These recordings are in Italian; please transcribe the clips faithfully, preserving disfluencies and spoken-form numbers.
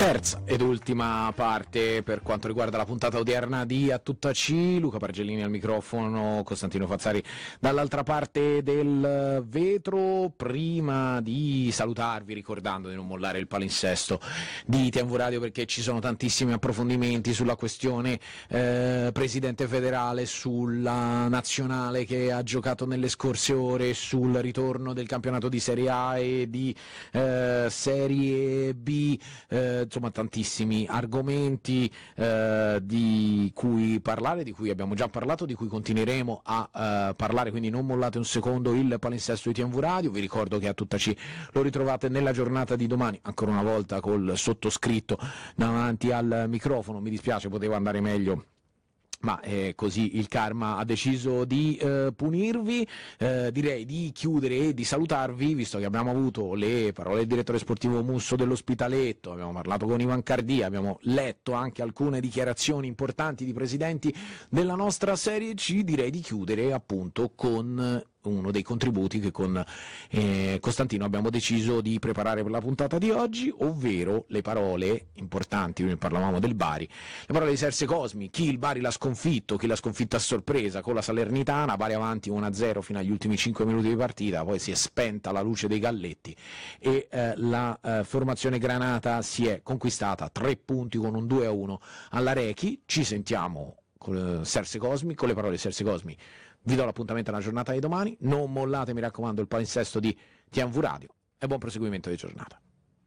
Terza ed ultima parte per quanto riguarda la puntata odierna di A Tutta C. Luca Pargellini al microfono, Costantino Fazzari dall'altra parte del vetro. Prima di salutarvi, ricordando di non mollare il palinsesto di T V Radio, perché ci sono tantissimi approfondimenti sulla questione eh, presidente federale, sulla nazionale che ha giocato nelle scorse ore, sul ritorno del campionato di Serie A e di eh, Serie B, eh, insomma tantissimi argomenti eh, di cui parlare, di cui abbiamo già parlato, di cui continueremo a eh, parlare, quindi non mollate un secondo il palinsesto di T V Radio. Vi ricordo che A Tutta C lo ritrovate nella giornata di domani, ancora una volta col sottoscritto davanti al microfono. Mi dispiace, poteva andare meglio, ma eh, così il karma ha deciso di eh, punirvi. Eh, direi di chiudere e di salutarvi, visto che abbiamo avuto le parole del direttore sportivo Musso dell'Ospitaletto, abbiamo parlato con Ivan Cardia, abbiamo letto anche alcune dichiarazioni importanti di presidenti della nostra Serie C. Direi di chiudere appunto con uno dei contributi che con eh, Costantino abbiamo deciso di preparare per la puntata di oggi, ovvero le parole importanti. Noi parlavamo del Bari, le parole di Serse Cosmi: chi il Bari l'ha sconfitto, chi l'ha sconfitto a sorpresa con la Salernitana, Bari avanti uno a zero fino agli ultimi cinque minuti di partita, poi si è spenta la luce dei galletti e eh, la eh, formazione granata si è conquistata tre punti con un due a uno alla Rechi. Ci sentiamo con Serse Cosmi, con le parole di Serse Cosmi. Vi do l'appuntamento alla giornata di domani, non mollate, mi raccomando, il palinsesto di T V Radio e buon proseguimento di giornata.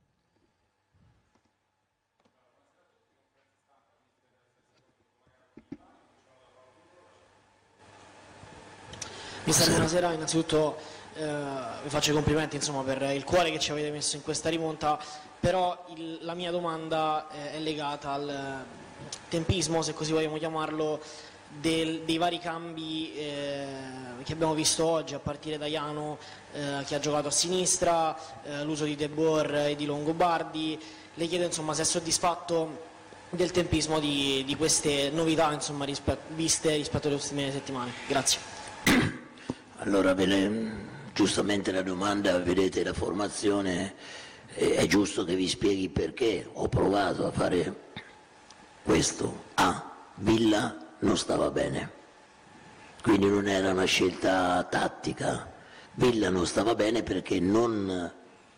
Mister, buonasera. Innanzitutto eh, vi faccio i complimenti, insomma, per il cuore che ci avete messo in questa rimonta, però il, la mia domanda eh, è legata al tempismo, se così vogliamo chiamarlo, Del, dei vari cambi eh, che abbiamo visto oggi, a partire da Jano eh, che ha giocato a sinistra, eh, l'uso di De Boer e di Longobardi. Le chiedo, insomma, se è soddisfatto del tempismo di, di queste novità, insomma, rispet- viste rispetto alle ultime settimane. Grazie. Allora, bene, giustamente la domanda, vedete la formazione, eh, è giusto che vi spieghi perché ho provato a fare questo. A Villa non stava bene, quindi non era una scelta tattica. Villa non stava bene perché non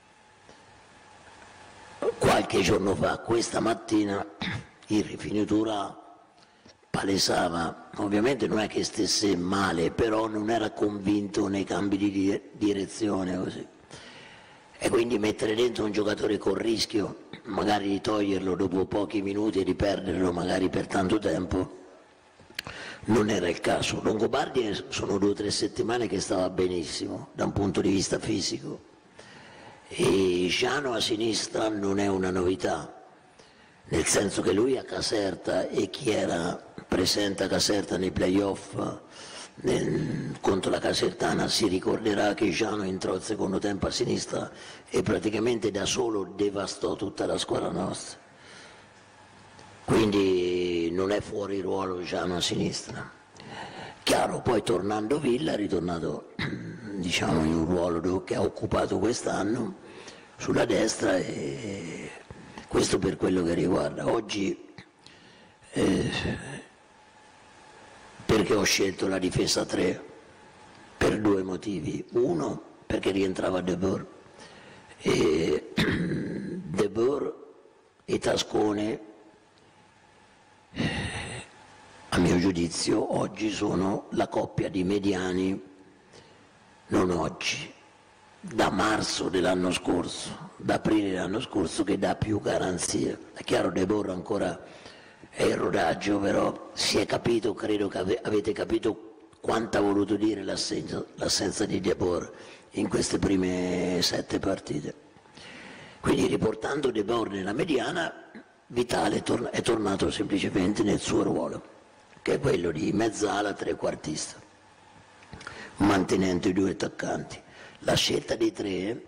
qualche giorno fa, questa mattina, in rifinitura palesava, ovviamente non è che stesse male, però non era convinto nei cambi di direzione così. E quindi mettere dentro un giocatore con rischio magari di toglierlo dopo pochi minuti e di perderlo magari per tanto tempo non era il caso. Longobardi sono due o tre settimane che stava benissimo da un punto di vista fisico, e Jano a sinistra non è una novità, nel senso che lui a Caserta, e chi era presente a Caserta nei playoff nel, contro la Casertana si ricorderà che Jano entrò il secondo tempo a sinistra e praticamente da solo devastò tutta la squadra nostra. Quindi non è fuori ruolo Jano a sinistra. Chiaro, poi tornando Villa è ritornato diciamo in un ruolo che ha occupato quest'anno sulla destra, e questo per quello che riguarda. Oggi eh, perché ho scelto la difesa tre? Per due motivi. Uno, perché rientrava De Boer, e De Boer e Tascone a mio giudizio oggi sono la coppia di mediani, non oggi, da marzo dell'anno scorso, da aprile dell'anno scorso, che dà più garanzie. È chiaro, De Boer ancora è in rodaggio, però si è capito, credo che ave- avete capito quanto ha voluto dire l'assenza, l'assenza di De Boer in queste prime sette partite. Quindi riportando De Boer nella mediana, Vitale è, tor- è tornato semplicemente nel suo ruolo, che è quello di mezzala trequartista, mantenendo i due attaccanti. La scelta dei tre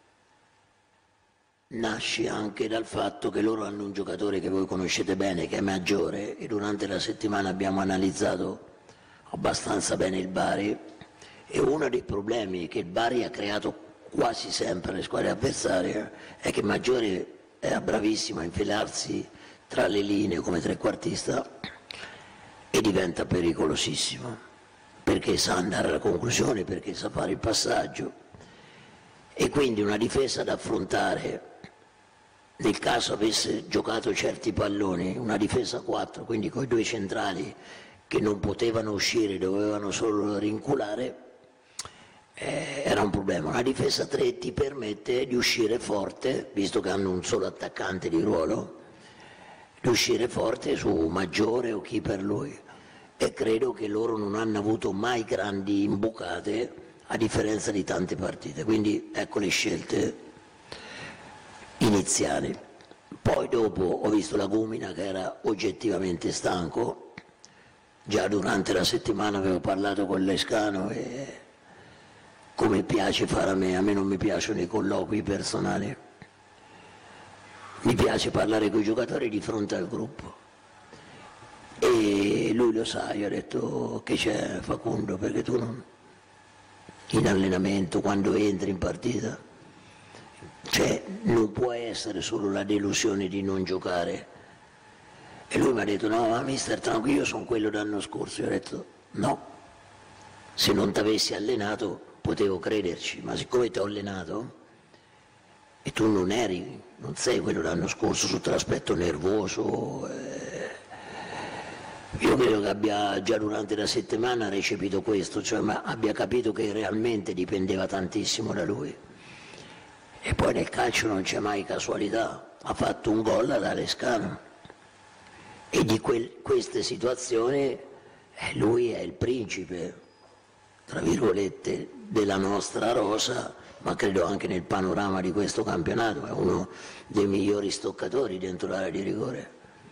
nasce anche dal fatto che loro hanno un giocatore che voi conoscete bene, che è Maggiore, e durante la settimana abbiamo analizzato abbastanza bene il Bari, e uno dei problemi che il Bari ha creato quasi sempre alle squadre avversarie è che Maggiore è bravissimo a infilarsi tra le linee come trequartista e diventa pericolosissimo, perché sa andare alla conclusione, perché sa fare il passaggio, e quindi una difesa da affrontare nel caso avesse giocato certi palloni, una difesa a quattro, quindi con i due centrali che non potevano uscire, dovevano solo rinculare, eh, era un problema. Una difesa a tre ti permette di uscire forte, visto che hanno un solo attaccante di ruolo, di uscire forte su Maggiore o chi per lui, e credo che loro non hanno avuto mai grandi imbucate a differenza di tante partite, quindi ecco le scelte iniziali. Poi dopo ho visto Lagumina che era oggettivamente stanco, già durante la settimana avevo parlato con Lescano e come piace fare a me, a me non mi piacciono i colloqui personali, mi piace parlare con i giocatori di fronte al gruppo, e lui lo sa, io ho detto che c'è Facundo, perché tu non, in allenamento quando entri in partita, cioè non può essere solo la delusione di non giocare. E lui mi ha detto no ma mister tranquillo, io sono quello dell'anno scorso. Io ho detto no, se non ti avessi allenato potevo crederci, ma siccome ti ho allenato e tu non eri, non sei quello dell'anno scorso sotto l'aspetto nervoso, eh, io credo che abbia già durante la settimana recepito questo, cioè ma abbia capito che realmente dipendeva tantissimo da lui. E poi nel calcio non c'è mai casualità, ha fatto un gol ad Lescano e di quel, queste situazioni eh, lui è il principe, tra virgolette, della nostra rosa, ma credo anche nel panorama di questo campionato, è uno dei migliori stoccatori dentro l'area di rigore.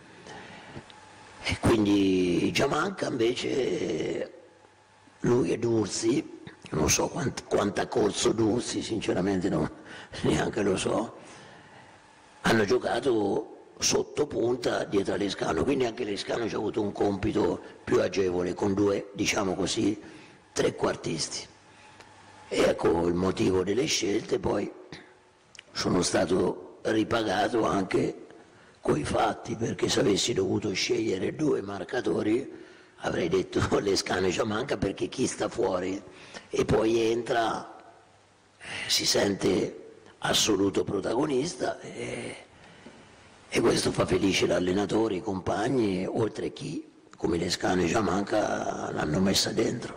E quindi Giammanca invece, lui e Dursi, non so quant, quanta corso Dursi, sinceramente non, neanche lo so, hanno giocato sotto punta dietro a Lescano, quindi anche Lescano ci ha avuto un compito più agevole con due, diciamo così, trequartisti. E ecco il motivo delle scelte. Poi sono stato ripagato anche coi fatti, perché se avessi dovuto scegliere due marcatori avrei detto Lescano e Giammanca, perché chi sta fuori e poi entra eh, si sente assoluto protagonista e, e questo fa felice l'allenatore, i compagni, oltre a chi come Lescano e Giammanca l'hanno messa dentro.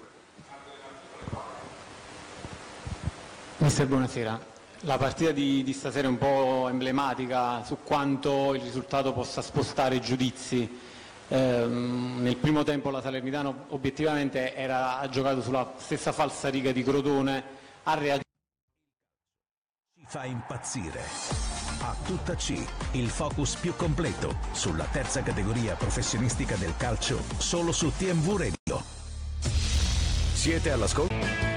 Mister, buonasera. La partita di, di stasera è un po' emblematica su quanto il risultato possa spostare i giudizi. Ehm, nel primo tempo la Salernitana obiettivamente era, ha giocato sulla stessa falsariga di Crotone, ha reagito. Ci fa impazzire. A tutta C, il focus più completo sulla terza categoria professionistica del calcio, solo su T M V Radio. Siete all'ascolto?